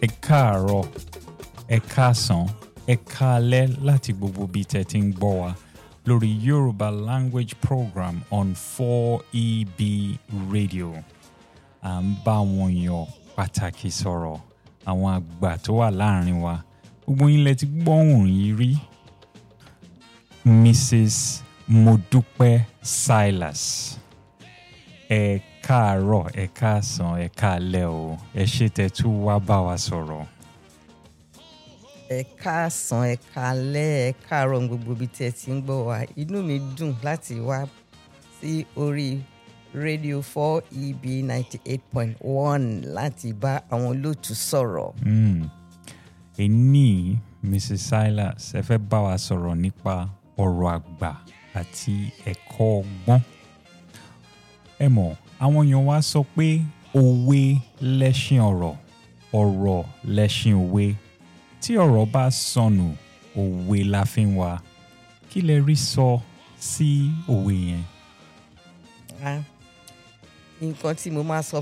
ẹ káàárọ̀, ẹ káàsán, ẹ káalẹ́ láti gbogbo bí tẹ́ ti ń gbọ́ wa lórí Yoruba language program on 4EB radio. À ń bá wọn èèyàn pàtàkì sọ̀rọ̀, àwọn àgbà tó wà láàrin wa. Gbogbo yín lẹ ti gbọ́hùn yìí rí. Mrs. Modúpẹ́ Silas. Ẹ káàárọ̀, ẹ káàsán, ẹ káalẹ́ o. Ẹ ṣé tẹ́ tú wá bá wa sọ̀rọ̀. Ẹ káàsán, ẹ káalẹ́, ẹ káàárọ̀ gbogbo ibi tí ẹ ti ń gbọ́ wa. Inú mi dùn láti wá sí orí Radio 4EB 98.1 láti bá àwọn olóòtú sọ̀rọ̀. Èní Mrs. Silas ẹ fẹ́ bá wa sọ̀rọ̀ nípa ọ̀rọ̀ àgbà àti ẹ̀kọ́ ọgbọ́n. Ẹ mọ̀, àwọn èèyàn wa sọ pé òwe lẹṣin ọ̀rọ̀, ọ̀rọ̀ lẹṣin òwe. Tí ọ̀rọ̀ bá sọnù, òwe la fi ń wá. Kí lẹ rí sọ sí òwe yẹn? Nǹkan tí mo máa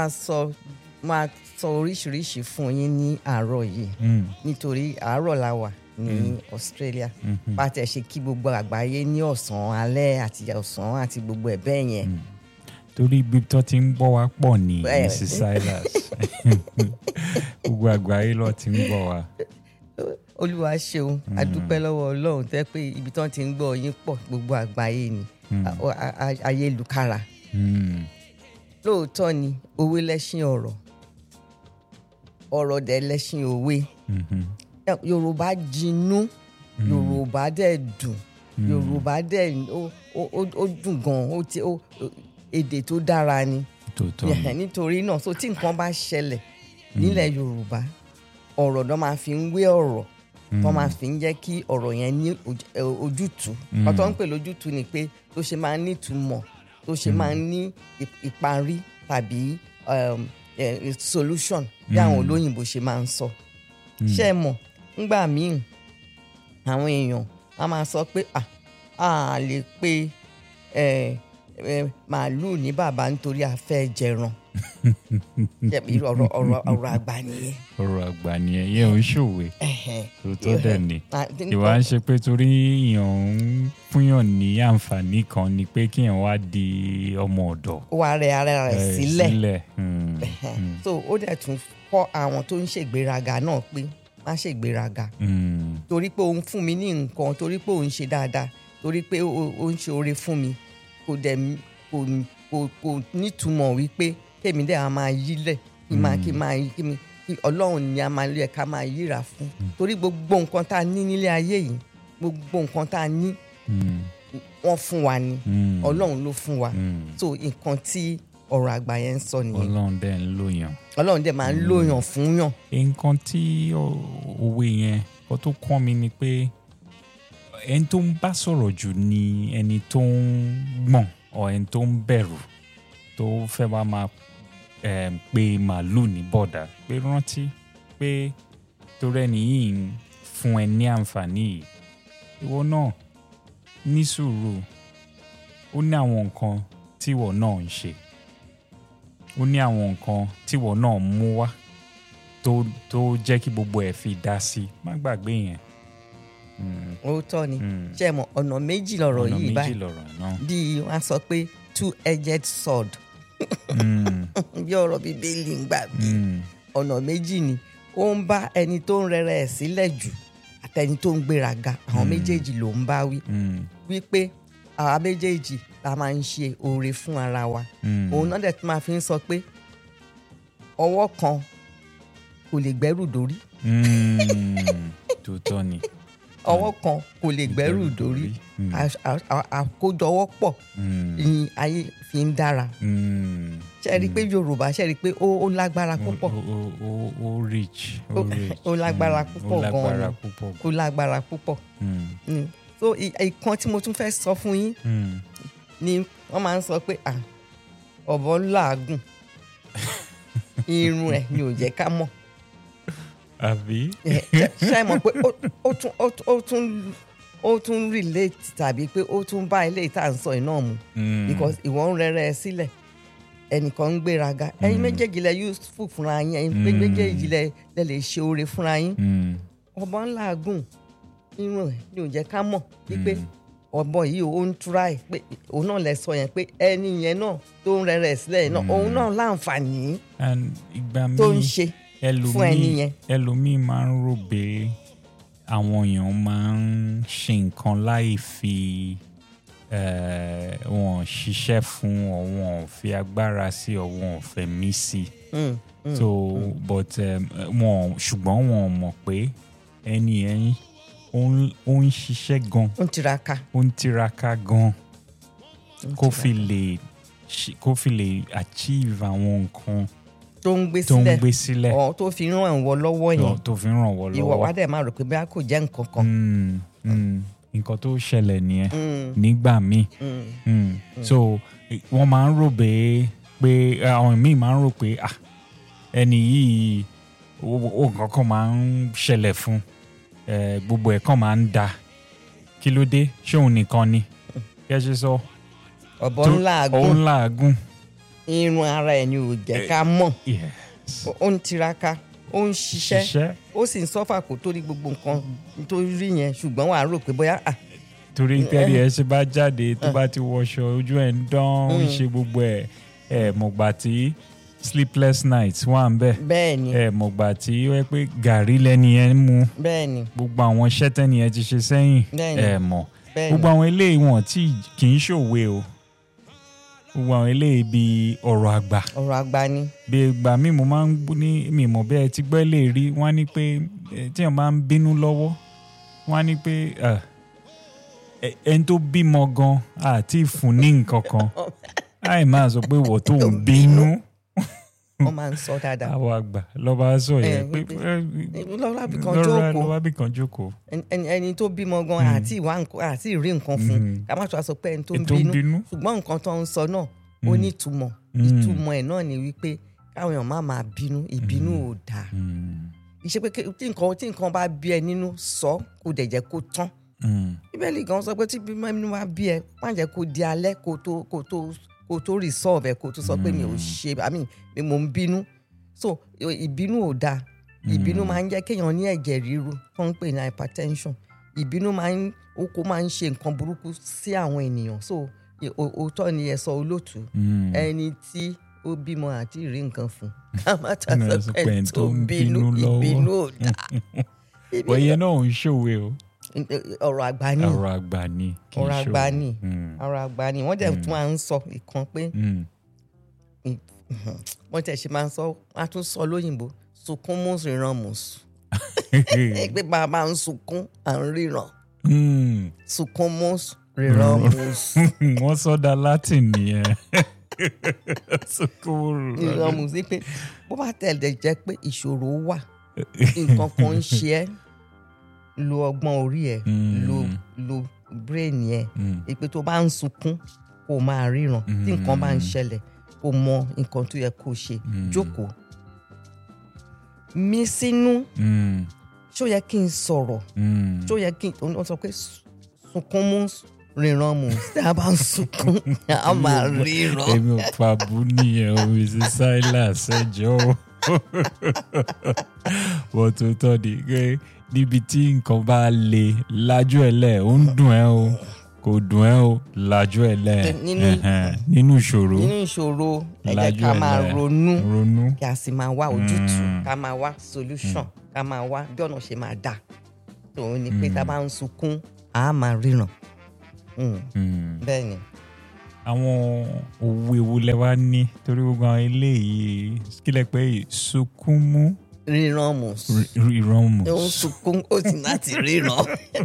sọ oríṣiríṣi fún yín ní àárọ̀ yìí nítorí àárọ̀ la wà ní Australia. Bá tẹ̀ ṣe kí gbogbo àgbáyé ní ọ̀sán alẹ́ àti ọ̀sán àti gbogbo ẹ̀ bẹ́ẹ̀ yẹn. Torí ibi tó ti ń gbọ́ wa pọ̀ ní Mrs. Silas. Gbogbo àgbáyé ló ti ń gbọ́ wa. Olúwa ṣeun, a dúpẹ́ lọ́wọ́ Ọlọ́run tẹ́ pé ibi tó ti ń gbọ́ yín pọ̀ gbogbo àgbáyé ni ayélukára. Lóòótọ́ ni òwe lẹṣin ọ̀rọ̀, ọ̀rọ̀ dẹ̀ lẹṣin òwe. Yorùbá jinú, Yorùbá dẹ̀ dùn, Yorùbá dẹ̀ ó dùn gan, èdè tó dára ni. Nítorí náà so tí nǹkan bá ṣẹlẹ̀ nílẹ̀ Yorùbá, ọ̀rọ̀ náà máa fi ń wé ọ̀rọ̀ tó máa fi ń jẹ́ kí ọ̀rọ̀ yẹn ní ojútùú. Ọ̀tọ̀ ń pè lójútùú ni pé tó ṣe máa ń ní ìtumọ̀, tó ṣe máa ń ní ìparí tàbí solution bí àwọn olóyìnbó ṣe máa ń sọ. Ṣé ẹ mọ̀, ńgbà míì àwọn èèyàn á máa sọ pé a lè pe màálù ní bàbá nítorí a fẹ́ jẹran. ọ̀rọ̀ àgbà nìyẹn. Ọ̀rọ̀ àgbà nìyẹn, yẹn ò ń ṣòwe. Tòótọ́ dẹ̀ ni. Ìwà ń ṣe pé torí èèyàn ń fúnyàn ní àǹfààní kan ni pé kíyàn wá di ọmọ ọ̀dọ̀. Wà rẹ̀ ara rẹ̀ sílẹ̀. So ó dẹ̀ tún kọ́ àwọn tó ń ṣègbéraga náà pé má ṣègbéraga. Torí pé òun fún mi ní nǹkan, torí pé òun ṣe dáadáa, torí pé ó ń ṣe oore fún mi, kò nítumọ̀ wípé kémi dẹ̀ a máa yílẹ̀ kí Ọlọ́run ni a máa lé ká máa yíra fún. Torí gbogbo nǹkan tá a ní nílé ayé yìí, gbogbo nǹkan tá a ní wọ́n fún wa ni, Ọlọ́run ló fún wa. So nǹkan tí ọ̀rọ̀ àgbà yẹn ń sọ nìyẹn. Ọlọ́run dẹ̀ ń lòyàn. Ọlọ́run dẹ̀ máa ń lòyàn fún yàn. Nǹkan tí òwe yẹn kó tó kọ́ mi ni pé ẹni tó ń bá sọ̀rọ̀ jù ni ẹni tó ń gbọ̀n ọ̀ ẹni tó ń bẹ̀rù, tó fẹ́ wá máa pe màálù ní bọ̀dà. Pé rántí pé torí ẹni yìí ń fún ẹ ní àǹfààní yìí, ìwọ náà ní sùúrù. Ó ní àwọn nǹkan tíwọ náà ń ṣe, ó ní àwọn nǹkan tíwọ náà mú wá tó jẹ́ kí gbogbo ẹ̀ fi dá sí. Má gbàgbé yẹn. Òótọ́ ni. Ṣé ẹ mọ̀, ọ̀nà méjì lọ̀rọ̀ yìí báyìí. Bí wọ́n sọ pé two-edged sword. Bí ọ̀rọ̀ Bíbélì ń gbà bí. Ọ̀nà méjì ni. Ó ń bá ẹni tó ń rẹra ẹ̀ sílẹ̀ jù àtẹni tó ń gbéraga. Àwọn méjèèjì ló ń bá wí. Wípé àwa méjèèjì la máa ń ṣe oore fún ara wa. Òun náà dẹ̀ tún máa fi ń sọ pé ọwọ́ kan kò lè gbẹ́rù dórí. Tòótọ́ ni. Ọwọ́ kan kò lè gbẹ́rù dórí. Àkójọwọ́pọ̀ ni ayé fi ń dára. Ṣé rí pé Yorùbá, ṣé rí pé ó lágbára púpọ̀. Ó rich. Ó lágbára púpọ̀ gan-an. Ó lágbára púpọ̀. So ìkan tí mo tún fẹ́ sọ fún yín ni wọ́n máa ń sọ pé ọ̀bọ ń làágùn, irun ẹ̀ ni ò jẹ́ ká mọ̀. Àbí? Ṣé mọ̀ pé ó tún relate tàbí pé ó tún bá ilé ìta ń sọ iná mu because ìwọ ń rẹ́rẹ́ sílẹ̀ ẹnìkan ń gbéraga ẹ̀yin méjèèjì lẹ useful fúnra yín ẹ̀yin méjèèjì lẹ lè ṣe oore fúnra yín ọ̀bọ ńlá gùn irun ẹ̀ ni ò jẹ́ ká mọ̀ wípé ọ̀bọ yìí ó ń try pé òun náà lẹ sọ yẹn pé ẹni yẹn náà tó ń rẹ̀rẹ̀ sílẹ̀ náà òun náà láǹfààní tó ń ṣe fún ẹni yẹn. ẹlòmíì máa ń rò pé àwọn èèyàn máa ń ṣe nǹkan láì fi wọn ṣiṣẹ́ fún ọ wọn ò fi agbára sí ọ wọn ò fẹ̀mí sí but ṣùgbọ́n wọn ò mọ̀ pé ẹni ẹ̀yìn ó ń ṣiṣẹ́ gan ó ń tiraka gan kó fi lè achieve àwọn nǹkan tó ń gbé sílẹ̀ tó fi ràn wọ́ lọ́wọ́ yẹn ìwọ wá dẹ̀ máa rò pé bí a kò jẹ́ nǹkan kan. nǹkan tó ṣẹlẹ̀ nìyẹn nígbà míì so wọ́n máa ń rò pé àwọn míì máa ń rò pé ẹni yìí nǹkan kan máa ń ṣẹlẹ̀ fún gbogbo ẹ̀ kan máa ń da kí ló dé ṣé òun nìkan ni kí ẹ ṣe sọ ọ̀bọ ńlá àgùn irun ara ẹ̀ ni ò jẹ́ ká mọ̀ ó ń tiraka ó ń ṣiṣẹ́ ó sì ń sọ́fà kó tó rí gbogbo nǹkan tó rí yẹn ṣùgbọ́n wàá rò pé bóyá. torí tẹ́lẹ̀ ẹ ṣe bá jáde tó bá ti wọṣọ ojú ẹ̀ ń dán ó ń ṣe gbogbo ẹ̀ mọ̀gbà tí sleepless nights wà ń bẹ̀. bẹ́ẹ̀ni mọ̀gbà tí ó yẹ pé gàrí lẹ́ni ẹ̀ ń mu. bẹ́ẹ̀ni gbogbo àwọn iṣẹ́ tẹ́ni ẹ̀ ti ṣe sẹ́yìn mọ̀ gbogbo àwọn eléyìí wọn tí kì í ṣòwe o gbogbo àwọn eléyìí bíi ọ̀rọ̀ àgbà ni. bí ìgbà míì mo máa ń ní mi mọ̀ bí ẹ ti gbọ́ lè rí wọ́n á ní pé tí èèyàn máa ń bínú lọ́wọ́ wọ́n á ní pé ẹni tó bímọ gan àti ìfún ní nǹkan kan àì máa sọ pé wọ́n tó ń bínú. wọ́n máa ń sọ dáadáa. àwọn àgbà lọ́ba sọ yẹn pé lọ́ba bí kan jókòó. ẹni tó bímọ gan àti ìrí nǹkan fún ká má sọ pé ẹni tó ń bínú ṣùgbọ́n nǹkan tó ń sọ náà ó ní ìtumọ̀ ìtumọ̀ ẹ̀ náà ni wípé káwọn èèyàn máa bínú ìbínú ò dáa ìṣe pé tí nǹkan bá bí ẹ nínú sọ kò dẹ̀ jẹ́ kó tán Bíbélì gan sọ pé tí bímọ bá bí ẹ má jẹ́ kó di alẹ́ kó tó resolve ẹ kó tó sọ pé mi ò ṣe mi mò ń bínú so ìbínú ò dáa ìbínú máa ń jẹ́ kéèyàn ní ẹ̀jẹ̀ ríru tó ń pè ní hypertension ìbínú máa ń ṣe nǹkan burúkú sí àwọn ènìyàn so òótọ́ ni ẹ sọ olóòtú ẹni tí ó bímọ àti rí nǹkan fún ká má ta sọ pé tó bínú ìbínú ò dáa. òye náà ń ṣòwe o. ọ̀rọ̀ àgbà ni kì í ṣòwe. ọ̀rọ̀ àgbà ni wọ́n dẹ̀ tún máa ń sọ ìkan pé wọ́n tẹ̀ ṣe máa ń sọ wọ́n á tún sọ lóyìnbó sunkún mú ríran mú pé bàbá ń sunkún à ń ríran sunkún mú ríran mú. wọ́n sọ́dà Latin nìyẹn. ríran mú sí pé bó bá tẹ̀lé jẹ́ pé ìṣòro wà nǹkan kan ń ṣe ẹ́ lo ọgbọ́n orí ẹ̀ lo brain ẹ̀ ìpè tó bá ń sunkún kó máa ríran tí nǹkan bá ń ṣẹlẹ̀ kó mọ nǹkan tó yẹ kó ṣe jókòó mí sínú ṣó yẹ kí n sọ̀rọ̀ ṣó yẹ kí n sọ pé sunkún mú ríran mú tí a bá ń sunkún a máa ríran. èmi ò pa bú nìyẹn o Mrs. Silas ẹjọ́ wọ́n tó tọ́ di pé níbi tí nǹkan bá le lájú ẹ̀ lẹ̀ ó ń dùn ẹ́ o kò dùn ẹ́ o lájú ẹ̀ lẹ̀ nínú ìṣòro ẹ jẹ́ ká máa ronú kí a sì máa wá ojútùú ká máa wá solution ká máa wá bí ọ̀nà ṣe máa dà tòun ni pé tá a bá ń sunkún a máa ríran bẹ́ẹ̀ ni. àwọn òwe wo lẹ wá ní torí gbogbo àwọn eléyìí kílẹ̀ pé sunkún mú ríran mú ó ń sunkún ó sì láti ríran.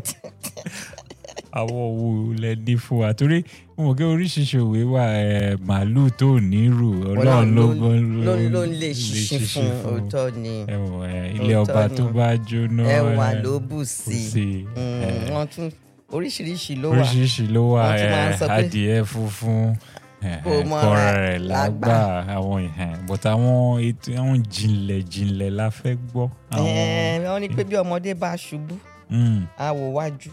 àwọn òwe lẹ ní fún wa torí mo mọ̀ pé oríṣiríṣi òwe wà màálù tó nírù ọlọ́run ló ń lè ṣiṣẹ́ fún òótọ́ ni ilé ọba tó bá jóná ẹwà ló bù sí wọ́n tún oríṣiríṣi ló wà adìẹ funfun kọrẹ rẹ lágbà àwọn but àwọn jìnlẹ̀ la fẹ́ gbọ́. wọ́n ní pé bí ọmọdé bá ṣubú á wo wájú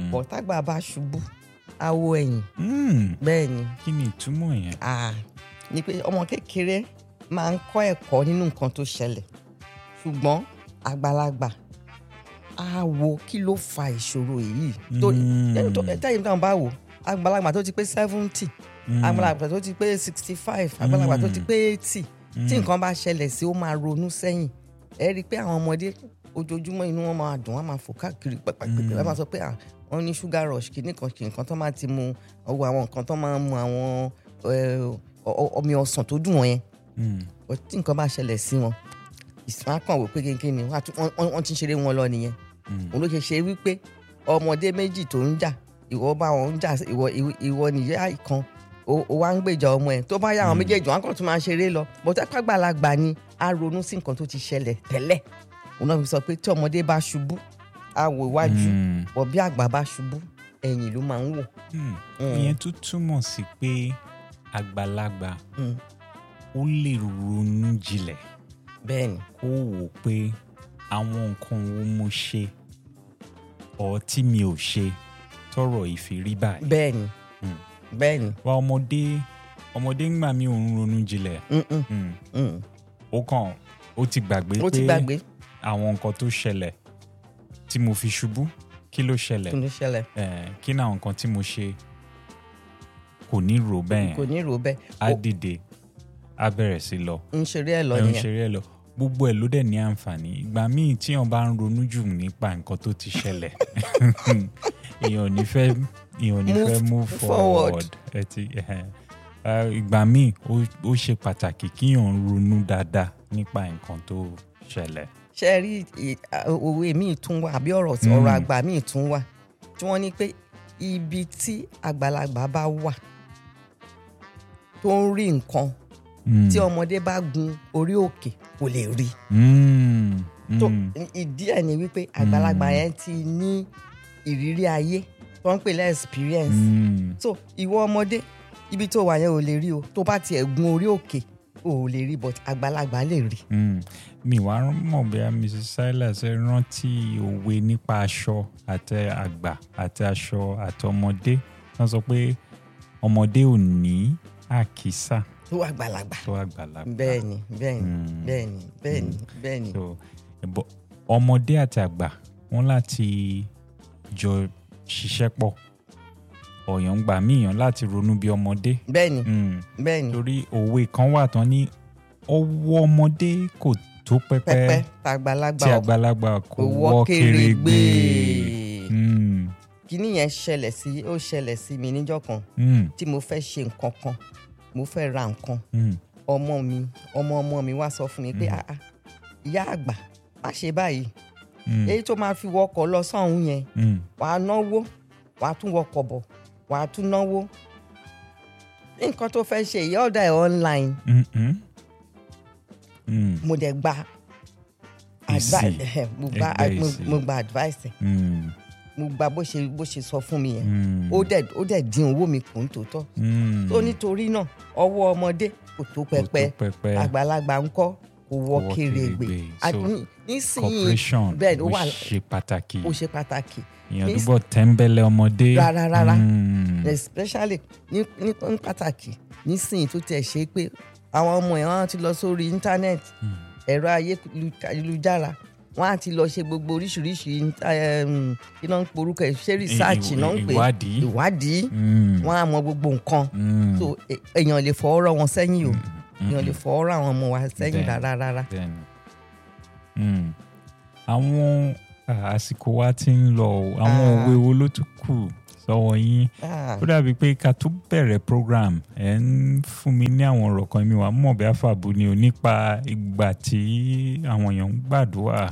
bọ̀tàgbà bá ṣubú á wo ẹ̀yìn bẹ́ẹ̀ ni. kí ni ìtumọ̀ yẹn. ni pé ọmọ kékeré máa ń kọ́ ẹ̀kọ́ nínú nǹkan tó ṣẹlẹ̀ ṣùgbọ́n àgbàlagbà á wo kí ló fa ìṣòro yìí tẹ́yìn náà bá wò àgbàlagbà tó ti pé 70 àgbàlagbà tó ti pé 65 àgbàlagbà tó ti pé 80 tí nǹkan bá ṣẹlẹ̀ sí ó máa ronú sẹ́yìn ẹ rí i pé àwọn ọmọdé ojoojúmọ́ inú wọn máa dùn wọn máa fò káàkiri pàpàpàpà wọn máa sọ pé wọ́n ní sugar rush kìnnìkan tó máa ti mu ọwọ́ àwọn nǹkan tó máa mu àwọn omi ọsàn tó dùn wọn yẹn tí nǹkan bá ṣẹlẹ̀ sí wọn ìsìn kan wò pé kéńké ni wọ́n ti ń ṣeré wọn lọ nìyẹn òun ló ṣe wípé ọmọdé méjì tó ń jà ìwọ bá wọn ń jà ìwọ nìyá kan ó wá ń gbèjà ọmọ ẹ̀ tó bá yá àwọn méjèèjì wọn kàn tún máa ṣeré lọ bọ́tẹ́ pàgbàlagbà ni á ronú sí nǹkan tó ti ṣẹlẹ̀ tẹ́lẹ̀ òun náà fi sọ pé tí ọmọdé bá ṣubú á wo iwájú bọ̀ bí àgbà bá ṣubú ẹ̀yìn ló máa ń wò. ìyẹn tó túmọ̀ sí pé àgbàlagbà ó lè ronú jinlẹ̀ bẹ́ẹ̀ni ó wò pé àwọn nǹkan wo mo ṣe ọ̀ tí mi ò ṣe tọrọ ìfìrí báyìí. bẹ́ẹ̀ni bẹ́ẹ̀ni. wa ọmọdé ń gbà mí òun ronú jinlẹ̀ ó ti gbàgbé pé àwọn nǹkan tó ṣẹlẹ̀ tí mo fi ṣubú kí ló ṣẹlẹ̀ kí ni àwọn nǹkan tí mo ṣe kò ní rò bẹ́ẹ̀ á dìde á bẹ̀rẹ̀ sí lọ ń ṣeré ẹ̀ lọ gbogbo ẹ̀ ló dẹ̀ ní àǹfààní ìgbà míì tí wọ́n bá ń ronú jù nípa nǹkan tó ti ṣẹlẹ̀ èèyàn ò ní fẹ́ move forward ìgbà míì ó ṣe pàtàkì kíyàn ronú dáadáa nípa nǹkan tó ṣẹlẹ̀. ṣe rí òwe míì tún wà àbí ọ̀rọ̀ àgbà míì tún wà tí wọ́n ní pé ibi tí àgbàlagbà bá wà tó ń rí nǹkan tí ọmọdé bá gun orí òkè kò lè rí. tó ìdí ẹ̀ ni wípé àgbàlagbà yẹn ti ní ìrírí ayé tó ń pè lẹ́ experience. so ìwọ ọmọdé ibi tó wà yẹn ò lè rí o tó bá tiẹ̀ gun orí òkè ò lè rí but àgbàlagbà lè rí. mi wá mọ̀ bí Mrs. Silas ẹ rántí òwe nípa aṣọ àti àgbà àti aṣọ àti ọmọdé wọ́n sọ pé ọmọdé ò ní àkísà tó àgbàlagbà. bẹ́ẹ̀ni. so ọmọdé àti àgbà wọ́n láti jọ ṣiṣẹ́ pọ̀ ọ̀yàn gbà míyàn láti ronú bí ọmọdé. bẹ́ẹ̀ni. torí òwe kan wà tán ní ọwọ́ ọmọdé kò tó pẹ́pẹ́ tí àgbàlagbà kò wọ́ kèrègbè. kíní yẹn ṣẹlẹ̀ sí mi níjọ́ kan tí mo fẹ́ ṣe nǹkan kan mo fẹ́ ra nǹkan ọmọ mi wá sọ fún mi pé ìyá àgbà má ṣe báyìí èyí tó máa fi wọkọ̀ lọ sọ́hún yẹn wàá náwó wàá tún wọkọ̀ bọ̀ wàá tún náwó nǹkan tó fẹ́ ṣe ìyá ọ̀dà ẹ̀ online mo dẹ̀ gba advice mo gba bó ṣe sọ fún mi yẹn ó dẹ̀ dín owó mi kù nítòótọ́ tó nítorí náà ọwọ́ ọmọdé kò tó pẹpẹ àgbàlagbà ńkọ́ kò wọ́ kèrègbè nísìnyí bẹ́ẹ̀ ó ṣe pàtàkì èèyàn dúbọ̀ tẹ́ńbẹ́lẹ́ ọmọdé rárá especially ní pàtàkì nísìnyí tó tẹ̀ ṣe pé àwọn ọmọ ẹ̀ wọ́n ti lọ sórí íńtánẹ́ẹ̀tì ẹ̀rọ ayélujára wọ́n á ti lọ ṣe gbogbo oríṣiríṣi iná ń porúkọ ṣé research náà ń pè ìwádìí wọ́n á mọ gbogbo nǹkan so èèyàn lè fọwọ́ rọ́ wọn sẹ́yìn o èèyàn lè fọwọ́ rọ́ àwọn ọmọ wa sẹ́yìn rárá. àwọn àsìkò wa ti ń lọ àwọn òwe wo ló tún kù sọ́wọ́ yín ó dàbí pé ká tó bẹ̀rẹ̀ program ẹ̀ ń fún mi ní àwọn ọ̀rọ̀ kan mi wà mọ̀ bí àfàbù ni ò nípa ìgbà tí àwọn èèyàn ń gbàdúrà.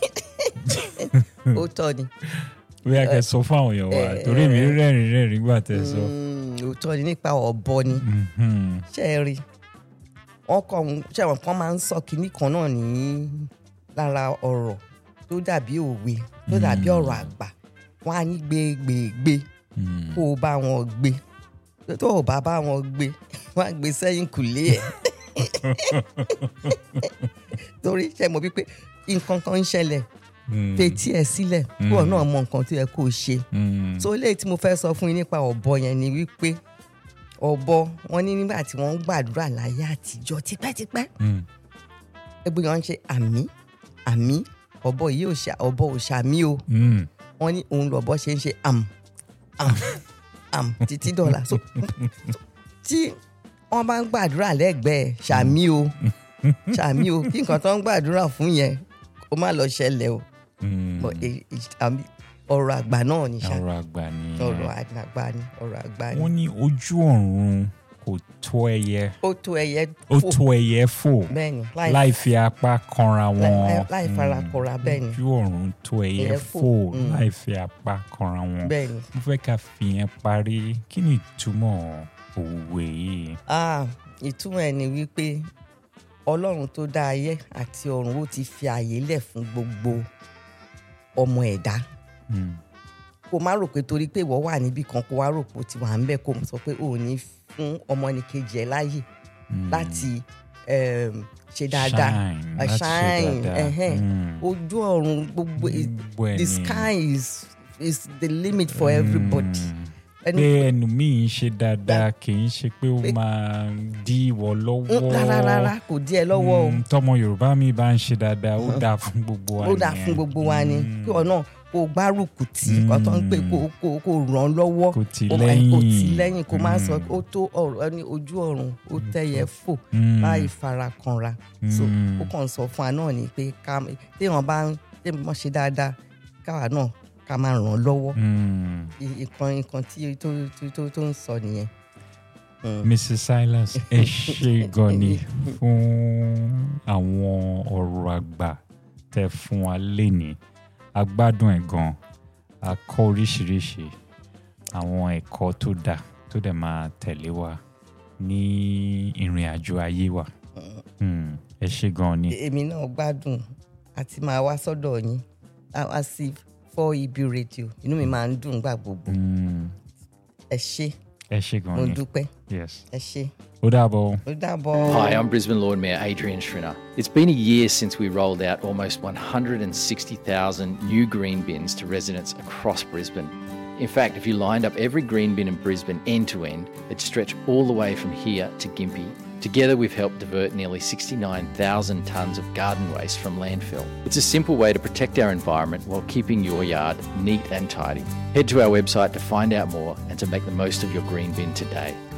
ó tọ́ ni. ó yá kẹ́ sọ fún àwọn èèyàn wa torí mi rẹ́rìn nígbà tẹ́ sọ. ó tọ́ ni nípa ọ̀bọ ni ṣe é rí wọn kàn máa ń sọ kinní kan náà ní lára ọ̀rọ̀ tó dàbí òwe tó dàbí ọ̀rọ̀ àgbà wọn á ní gbégbégbé kó o bá wọn gbé tó o bá wọn gbé wọn á gbé sẹ́yìn kùlé ẹ̀ torí ṣe mọ̀ wípé nǹkan kan ń ṣẹlẹ̀ fetí ẹ̀ sílẹ̀ kí wọn náà mọ nǹkan tó yẹ kó o ṣe so eléyìí tí mo fẹ́ sọ fún yín nípa ọ̀bọ yẹn ni wípé ọ̀bọ wọ́n ní nígbà tí wọ́n ń gbàdúrà láyé àtijọ́ tipẹ́tipẹ́ ẹgbẹ́ wọn ń ṣe àmì ọ̀bọ yìí ọ̀bọ ò ṣàmì o wọ́n ní òun lọ̀bọ ṣe ń ṣe títí dọ́là so tí wọ́n bá ń gbàdúrà lẹ́gbẹ̀ẹ́ ṣàmì o kí nǹkan tó ń gbàdúrà fún yẹn kó má lọ ṣẹlẹ̀ o ọ̀rọ̀ àgbà náà ni ṣá ọ̀rọ̀ àgbà ni. wọ́n ní ojú ọ̀run kò tó ẹyẹ. ó tó ẹyẹ fò. bẹ́ẹ̀ni láì fi apá kanra wọn. láì fara kanra bẹ́ẹ̀ni. ojú ọ̀run tó ẹyẹ fò láì fi apá kanra wọn. bẹ́ẹ̀ni. mo fẹ́ ká fi yẹn parí kí ni ìtumọ̀ òwe yìí. ìtumọ̀ ẹ̀ ni wípé ọlọ́run tó dá ayé àti ọ̀run ó ti fi àyè lẹ̀ fún gbogbo ọmọ ẹ̀dá. kó má rò pé torí pé ìwọ wà níbì kan kó wá rò pé ó ti wà ń bẹ̀ kó sọ pé ò ní fún ọmọnìkejì ẹ̀ láyè láti ṣe dáadáa shine ojú ọ̀run gbogbo the sky is the limit for everybody. pé ẹnu mi ń ṣe dáadáa kì í ṣe pé ó máa dí ìwọ lọ́wọ́. rárá kò dí ẹ lọ́wọ́ o. tọmọ Yorùbá mi bá ń ṣe dáadáa ó dáa fún gbogbo wa ni. ó dáa fún gbogbo wa ni kí ọ náà kó gbárùkù tì kó ń pè kó ràn lọ́wọ́ kó tì lẹ́yìn kó má sọ ó tó ọ̀rọ̀ ní ojú ọ̀run ó tẹ̀yẹ fò láì fara kanra so ó kàn sọ fún wa náà ni pé téèyàn bá ń ṣe dáadáa káwa náà ká máa ràn lọ́wọ́ nǹkan tí tó ń sọ nìyẹn. Mrs. Silas ẹ ṣé gan ni fún àwọn ọ̀rọ̀ àgbà tẹ́ fún wa lénìí a gbádùn ẹ̀ gan a kọ́ oríṣiríṣi àwọn ẹ̀kọ́ tó dáa tó dẹ̀ máa tẹ̀lé wa ní ìrìn àjò ayé wa ẹ ṣé gan ni. èmi náà gbádùn àti máa wá sọ́dọ̀ yín a sì fọ́ ibi rédíò inú mi máa ń dùn gbà gbogbo ẹ ṣé gan ni mo dúpẹ́ yes ẹ ṣé. Ó dàbọ̀. Hi, I'm Brisbane Lord Mayor Adrian Schrinner. It's been a year since we rolled out almost 160,000 new green bins to residents across Brisbane. In fact, if you lined up every green bin in Brisbane end to end, it'd stretch all the way from here to Gympie. Together, we've helped divert nearly 69,000 tonnes of garden waste from landfill. It's a simple way to protect our environment while keeping your yard neat and tidy. Head to our website to find out more and to make the most of your green bin today.